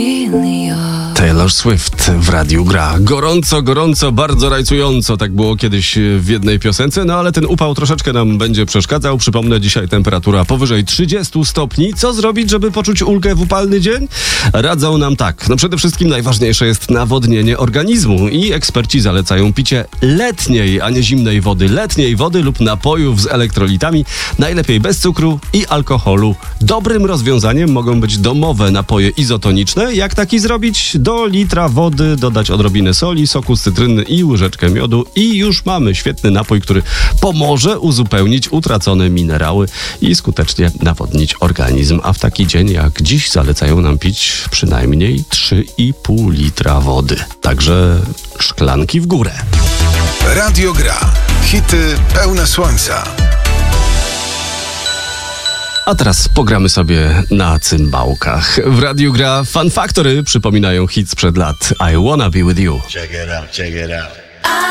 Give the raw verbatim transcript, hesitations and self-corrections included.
Taylor Swift w Radiu Gra. Gorąco, gorąco, bardzo rajcująco. Tak było kiedyś w jednej piosence, no ale ten upał troszeczkę nam będzie przeszkadzał. Przypomnę, dzisiaj temperatura powyżej trzydziestu stopni. Co zrobić, żeby poczuć ulgę w upalny dzień? Radzą nam tak. No przede wszystkim najważniejsze jest nawodnienie organizmu i eksperci zalecają picie letniej, a nie zimnej wody. Letniej wody lub napojów z elektrolitami, najlepiej bez cukru i alkoholu. Dobrym rozwiązaniem mogą być domowe napoje izotoniczne. Jak taki zrobić? Do litra wody dodać odrobinę soli, soku z cytryny i łyżeczkę miodu i już mamy świetny napój, który pomoże uzupełnić utracone minerały i skutecznie nawodnić organizm. A w taki dzień jak dziś zalecają nam pić przynajmniej trzy i pół litra wody. Także szklanki w górę. Radio Gra. Hity pełne słońca. A teraz pogramy sobie na cymbałkach. W Radiu Gra Fun Factory przypominają hit sprzed lat. I wanna be with you. Check it out, check it out.